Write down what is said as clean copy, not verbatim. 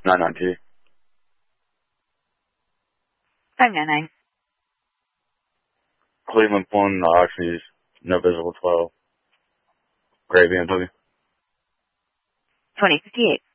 992. 599. Cleveland 1, Oxys, no visible 12. Gray BMW. 2058.